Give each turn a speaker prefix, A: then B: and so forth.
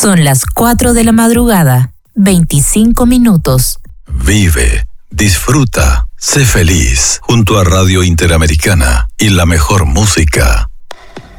A: Son las 4 de la madrugada, 25 minutos.
B: Vive, disfruta, sé feliz junto a Radio Interamericana y la mejor música.